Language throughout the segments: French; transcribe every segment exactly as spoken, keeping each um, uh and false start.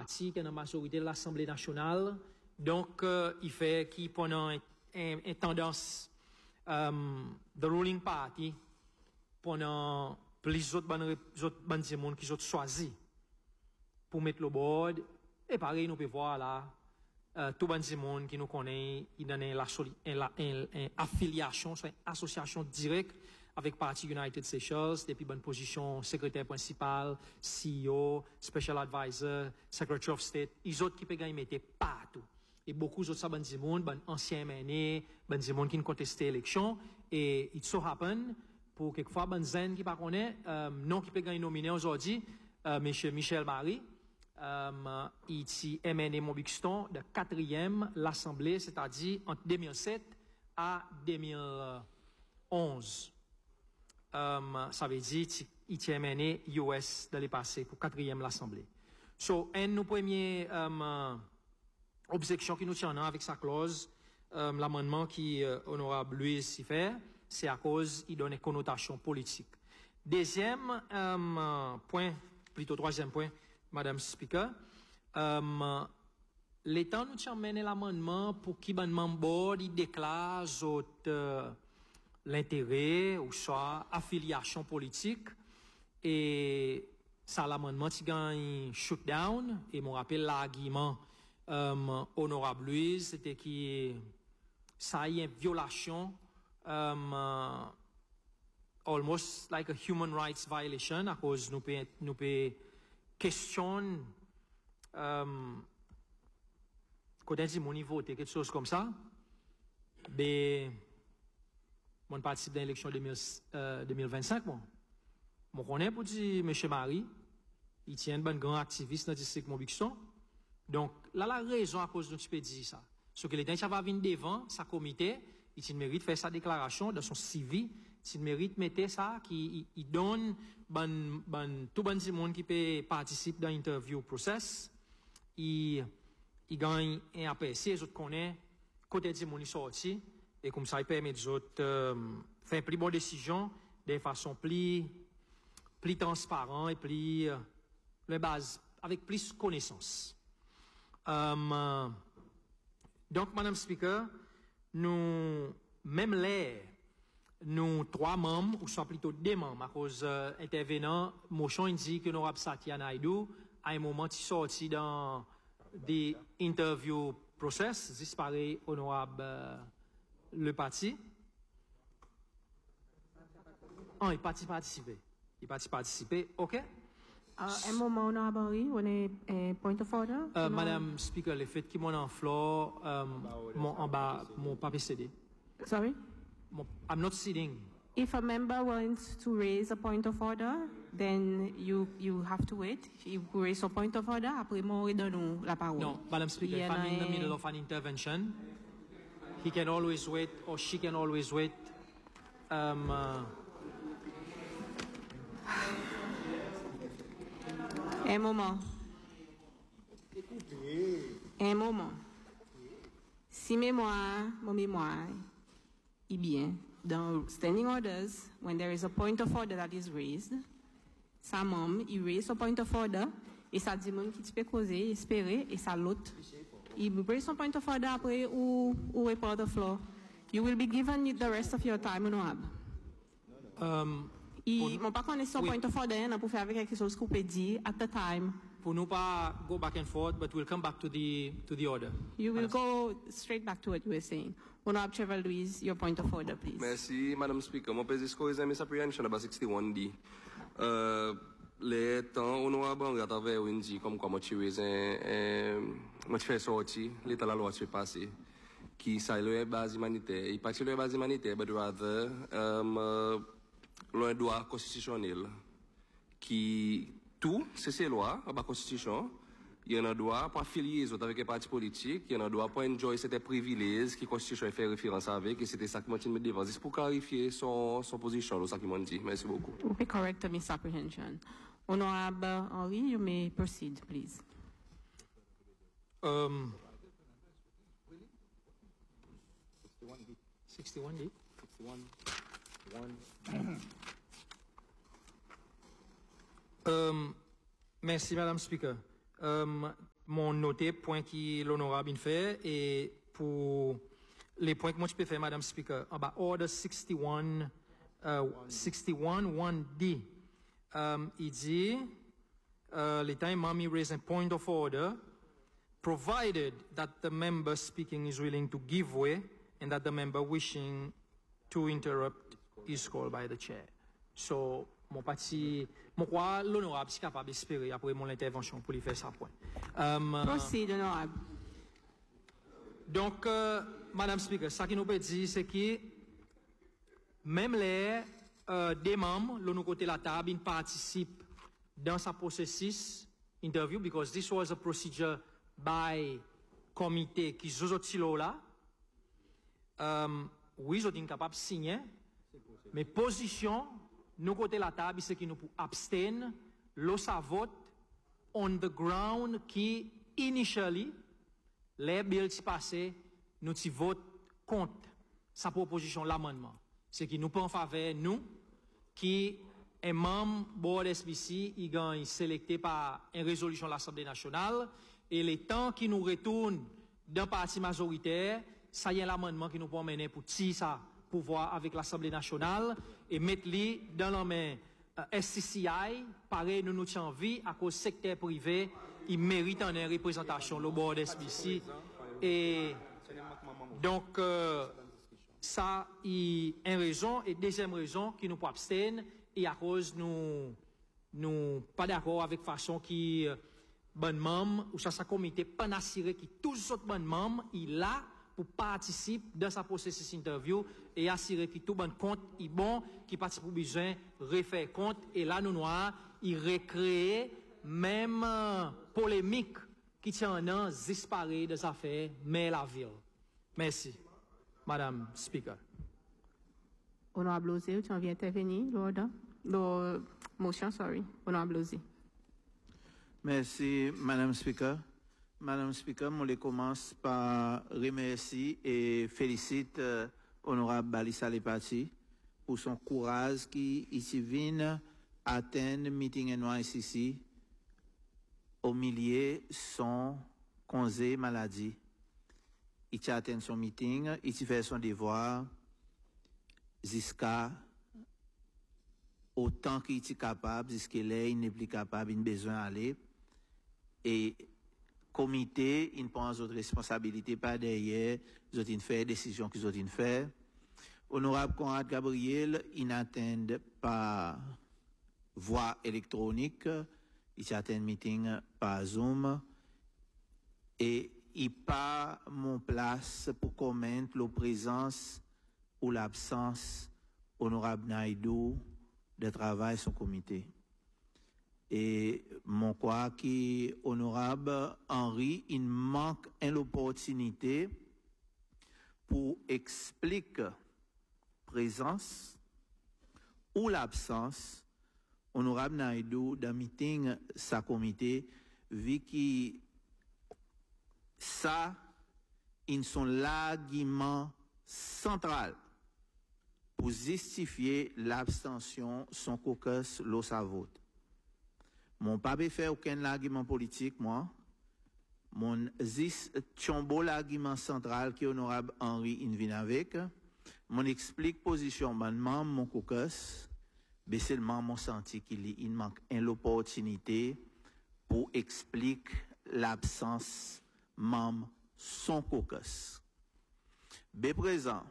parti qui est dans la majorité de l'Assemblée nationale. Donc, euh, il fait qu'il pendant une tendance um, the ruling party pendant plus autres bonnes autres bonnes monde qui ont choisi pour mettre le board et pareil nous peut voir là euh, tout bon monde qui nous connaît il donne la, la, la, la affiliation soit association directe avec Parti United Seychelles depuis bonne position secrétaire principal C E O special advisor secretary of state ils autres qui peuvent gagner mettre partout et beaucoup d'autres bonnes monde bon anciens menés bonnes monde qui ont contesté l'élection et it so happen pour quelquefois bonnes zen qui pas connaît euh, non qui peut gagner nominé aujourd'hui euh, monsieur Michel Marie Um, il a mené mon Bixton de quatrième l'Assemblée, c'est-à-dire entre deux mille sept à deux mille onze. Um, ça veut dire qu'il a mené U S dans le passé pour quatrième l'Assemblée. So, une nos premières um, objections qui nous tiennent avec sa clause, um, l'amendement qui euh, honorable Louis s'y fait, c'est à cause il donne une connotation politique. Deuxième um, point, plutôt troisième point. Madame Speaker, um, l'État nous tient mené l'amendement pour qu'il ban membre il déclare euh, l'intérêt ou soit affiliation politique et ça l'amendement qui gagne shoot down et mon rappel l'argument um, honorable Louise c'était qui ça y est une violation um, uh, almost like a human rights violation à cause nous peut nous peut question euh, quand on dit mon niveau quelque chose comme ça ben mon participe dans l'élection deux mille vingt-cinq moi mon connais pour dire monsieur Marie il tient un bon grand activiste dans le district Montbixon donc là la raison à cause de tu peux dire ça ce que l'État va venir devant sa comité il mérite faire sa déclaration dans son C V il mérite mettre ça qui il, il donne ban ban tout bon monde qui peut participer dans l'interview process il il gagne un A P C les autres connaissent côté de monde sorti et comme ça il permet aux autres euh, faire plus bonne décision de façon plus plus transparent et plus euh, le base avec plus connaissance euh, donc madame speaker nous même les nous trois membres ou soit plutôt deux membres à cause euh, intervenant motion dit que l'honorable Satya Naidu à un moment qui sorti dans des interview process disparaît honorable euh, le parti ah il parti participer il parti participer ok Uh, un moment honorable Henry, on est uh, point of order. Uh, Madame Speaker, le fait qu'il m'en en floor, um, mon en bas, mon papier C D. Sorry? Mon, I'm not sitting. If a member wants to raise a point of order, then you you have to wait. If you raise a point of order, après moi redonne la parole. No, Madame Speaker, if I'm in the middle of an intervention, he can always wait or she can always wait. Um, uh, Un moment. Un moment. Si mémoire, mon mémoire est bien, dans standing orders, when there is a point of order that is raised, sa membre, il raise a point of order, et ça dit monde qui tu peux causer, espérer, et ça l'autre. Il raise a point of order après ou, ou report the floor. You will be given the rest of your time, honorable. Um, Ils m'ont pas connaissé son point of order pour faire avec quelque chose qu'on peut dire at the time. Pour nous pas go back and forth, but we'll come back to the to the order. You will go straight back to what you were saying. Honorable Trevor Louise, your point of order, please. Merci, Madam Speaker. Mon pays score is misapprehension about sixty-one D. Euh, les temps, honorable, on regarde avec Windy comme quoi moi tu es un, moi tu fais sortir, l'état la loi tu passer, qui ça le base humanitaire. Il pas le base humanitaire, but rather, um, le droit constitutionnel qui tout c'est ces lois à la constitution il y a un droit pour affilier avec les partis politiques il y a un droit pour enjoy ces privilèges qui constitution fait référence avec et c'était ça qui m'a dit devant c'est pour clarifier son son position ça qui m'a dit merci beaucoup. Okay, correct misapprehension. Honorable Henry, you may proceed please. Um sixty-one D sixty-one One. um, merci, Madame Speaker. Um, mon noté point qui l'honorable in fait et pour les points que moi je peux faire, Madame Speaker, en bas, Order sixty-one, uh, sixty-one one D, um, il dit, uh, les temps, Mommy raise a point of order, provided that the member speaking is willing to give way and that the member wishing to interrupt is called by the chair. So, mon parti, mon crois, l'honorable est capable d'espérer après mon intervention pour lui faire ça point. Um, Proceed, honorable. Donc, euh, Madame Speaker, ça qui nous peut dire, c'est que même les euh, des membres, l'autre côté de la table, ils participent dans ce processus interview, because this was a procedure by comité qui sont là. Um, oui, ils sont incapables de signer, mais position, nous côté de la table, c'est que nous pouvons abstenir, l'eau ça vote on the ground qui, initially, les bills passés, nous ti vote contre sa proposition l'amendement. C'est qui nous pas en faveur nous qui est membre board S B C, il gagne sélecté par une résolution de l'Assemblée nationale et les temps qui nous retournent d'un parti majoritaire, ça y est l'amendement qui nous peut mener pour tirer ça pouvoir avec l'Assemblée nationale et mettre les dans la main uh, S C C I, pareil nous nous tient en vie à cause secteur privé, il mérite une représentation le board S B C et donc euh, ça y a une raison et deuxième raison qui nous peut abstenir et à cause nous nous pas d'accord avec façon qui euh, bon membre ou ça sa comité pas assuré que tous les autres bonnes membres il là pour participer dans sa processus interview et assurer que tout bon compte est bon qui participe pour besoin refaire compte et là nous noirs il recréer même euh, polémique qui tient un disparaît des affaires mais la ville. Merci, Madame Speaker. Honorable Ozé, tu viens intervenir, l'ordre, la motion, sorry, Honorable Ozé. Merci, Madame Speaker. Madame Speaker, je commence par remercier et félicite euh, Honorable Balissa Lepati pour son courage qui ici vient atteindre le meeting N Y C C au milieu de son congé maladie. Il a atteint son meeting, il a fait son devoir jusqu'à autant qu'il est capable, jusqu'à là, il n'est plus capable, il a besoin d'aller. Et comité, il prend d'autres responsabilités par derrière, ils ont fait des décisions qu'ils ont fait. Honorable Conrad Gabriel, il n'atteint pas voie électronique, il attend un meeting par Zoom et il pas mon place pour commenter la présence ou l'absence honorable Naidou de travail sur le comité. Et mon quoi qui honorable Henri, il manque une opportunité pour expliquer présence ou l'absence honorable Naidou dans meeting sa comité vu que ça ils sont l'argument central pour justifier l'abstention son caucus l'eau sa vote. Mon pas fait aucun argument politique moi. Mon zis chombo l'argument central qui honorable Henri in vient avec. Mon explique position membre mon caucus. Mais seulement mon senti qu'il il manque une opportunité pour expliquer l'absence membre son caucus. Mais présent,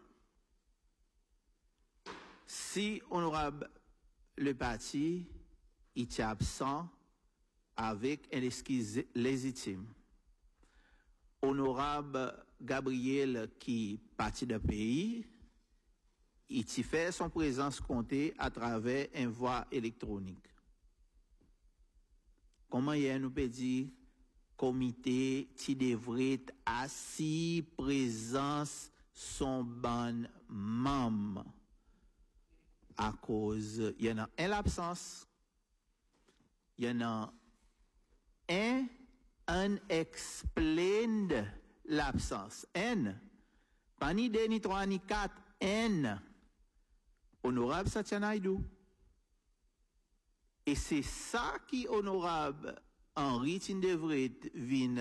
si honorable le parti est absent avec un esquisse légitime, honorable Gabriel qui parti d'un pays, il fait son présence comptée à travers une voie électronique. Comment hier nous peut dire comité qui devrait être assis présence son ban membre à cause il y en a une absence, il y en a un unexplained l'absence n pas ni deux ni trois ni quatre n honorable Satya Naidu. Et c'est ça qui honorable Henri Tindevret vient